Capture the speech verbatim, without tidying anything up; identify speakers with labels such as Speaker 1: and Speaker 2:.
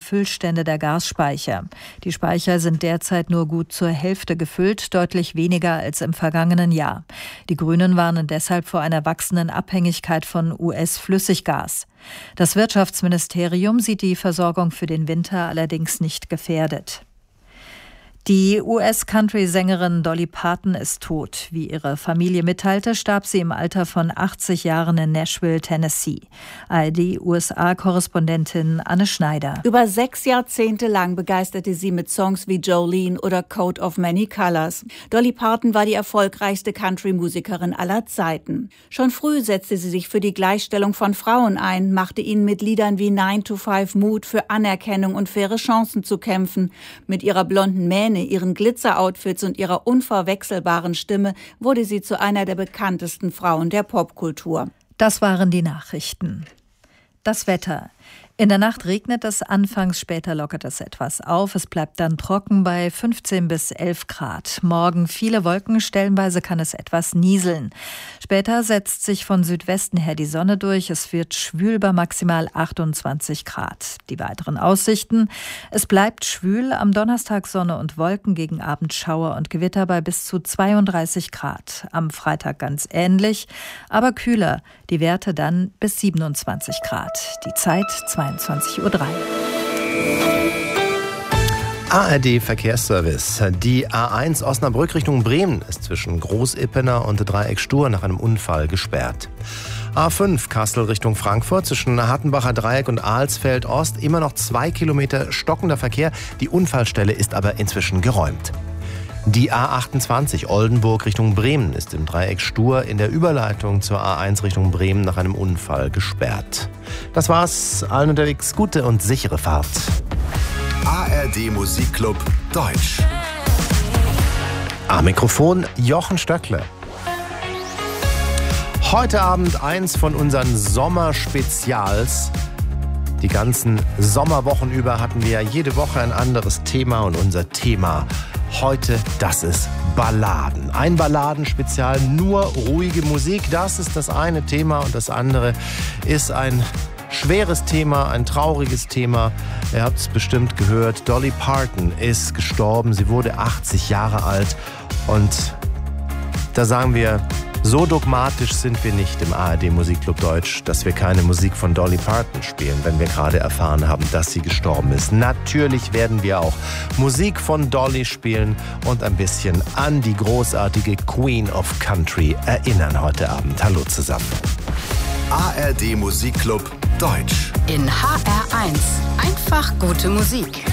Speaker 1: Füllstände der Gasspeicher. Die Speicher sind derzeit nur gut zur Hälfte gefüllt, deutlich weniger als im vergangenen Jahr. Die Grünen warnen deshalb vor einer wachsenden Abhängigkeit von U S-Flüssiggas. Das Wirtschaftsministerium sieht die Versorgung für den Winter allerdings nicht gefährdet. Die U S-Country-Sängerin Dolly Parton ist tot. Wie ihre Familie mitteilte, starb sie im Alter von achtzig Jahren in Nashville, Tennessee. A R D-U S A-Korrespondentin Anne Schneider.
Speaker 2: Über sechs Jahrzehnte lang begeisterte sie mit Songs wie Jolene oder Coat of Many Colors. Dolly Parton war die erfolgreichste Country-Musikerin aller Zeiten. Schon früh setzte sie sich für die Gleichstellung von Frauen ein, machte ihnen mit Liedern wie nine to five Mut für Anerkennung und faire Chancen zu kämpfen. Mit ihrer blonden Mähne, ihren Glitzer-Outfits und ihrer unverwechselbaren Stimme wurde sie zu einer der bekanntesten Frauen der Popkultur.
Speaker 1: Das waren die Nachrichten. Das Wetter. In der Nacht regnet es anfangs, später lockert es etwas auf. Es bleibt dann trocken bei fünfzehn bis elf Grad. Morgen viele Wolken, stellenweise kann es etwas nieseln. Später setzt sich von Südwesten her die Sonne durch. Es wird schwül bei maximal achtundzwanzig Grad. Die weiteren Aussichten. Es bleibt schwül, am Donnerstag Sonne und Wolken, gegen Abend Schauer und Gewitter bei bis zu zweiunddreißig Grad. Am Freitag ganz ähnlich, aber kühler. Die Werte dann bis siebenundzwanzig Grad. Die Zeit zweiundzwanzig Uhr drei.
Speaker 3: A R D Verkehrsservice. Die A eins Osnabrück Richtung Bremen ist zwischen Großippener und Dreieck-Stur nach einem Unfall gesperrt. A fünf Kassel Richtung Frankfurt zwischen Hattenbacher Dreieck und Alsfeld Ost immer noch zwei Kilometer stockender Verkehr. Die Unfallstelle ist aber inzwischen geräumt. Die A achtundzwanzig Oldenburg Richtung Bremen ist im Dreieck Stur in der Überleitung zur A eins Richtung Bremen nach einem Unfall gesperrt. Das war's. Allen unterwegs gute und sichere Fahrt.
Speaker 4: A R D Musikclub Deutsch.
Speaker 3: Am Mikrofon Jochen Stöckle. Heute Abend eins von unseren Sommerspezials. Die ganzen Sommerwochen über hatten wir ja jede Woche ein anderes Thema und unser Thema heute, das ist Balladen. Ein Balladenspezial, nur ruhige Musik, das ist das eine Thema und das andere ist ein schweres Thema, ein trauriges Thema. Ihr habt es bestimmt gehört, Dolly Parton ist gestorben, sie wurde achtzig Jahre alt und da sagen wir, so dogmatisch sind wir nicht im A R D Musikclub Deutsch, dass wir keine Musik von Dolly Parton spielen, wenn wir gerade erfahren haben, dass sie gestorben ist. Natürlich werden wir auch Musik von Dolly spielen und ein bisschen an die großartige Queen of Country erinnern heute Abend. Hallo zusammen.
Speaker 4: A R D Musikclub Deutsch.
Speaker 5: In H R eins. Einfach gute Musik.